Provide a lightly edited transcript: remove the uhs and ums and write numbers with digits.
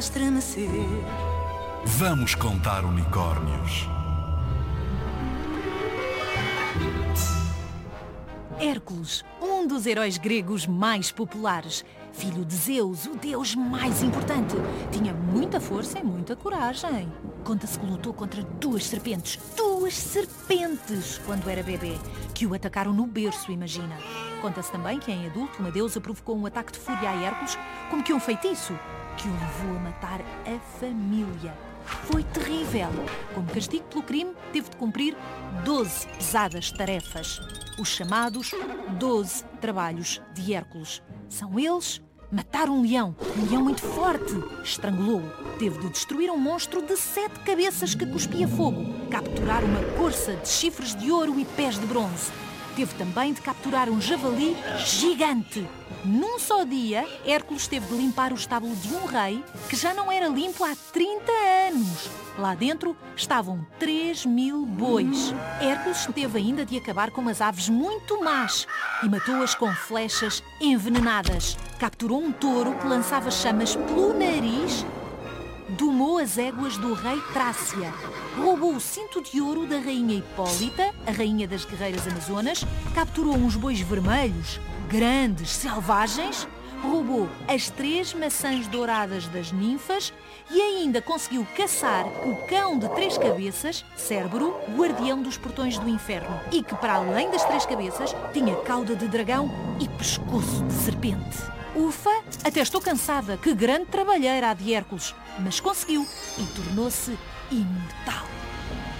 Estremecer. Vamos contar unicórnios. Hércules, um dos heróis gregos mais populares. Filho de Zeus, o deus mais importante. Tinha muita força e muita coragem. Conta-se que lutou contra duas serpentes, quando era bebê, que o atacaram no berço, imagina. Conta-se também que em adulto uma deusa provocou um ataque de fúria a Hércules, como que um feitiço, que o levou a matar a família. Foi terrível. Como castigo pelo crime, teve de cumprir 12 pesadas tarefas. Os chamados 12 trabalhos de Hércules. São eles: matar um leão muito forte, estrangulou-o. Teve de destruir um monstro de 7 cabeças que cuspia fogo. Capturar uma corça de chifres de ouro e pés de bronze. Teve também de capturar um javali gigante. Num só dia, Hércules teve de limpar o estábulo de um rei que já não era limpo há 30 anos. Lá dentro estavam 3.000 bois. Hércules teve ainda de acabar com umas aves muito más e matou-as com flechas envenenadas. Capturou um touro que lançava chamas pelo nariz. Domou as éguas do rei Trácia. Roubou o cinto de ouro da rainha Hipólita, a rainha das guerreiras amazonas. Capturou uns bois vermelhos, grandes, selvagens. Roubou as 3 maçãs douradas das ninfas e ainda conseguiu caçar o cão de 3 cabeças, Cérbero, guardião dos portões do inferno, e que, para além das 3 cabeças, tinha cauda de dragão e pescoço de serpente. Ufa, até estou cansada, que grande trabalheira a de Hércules, mas conseguiu e tornou-se imortal.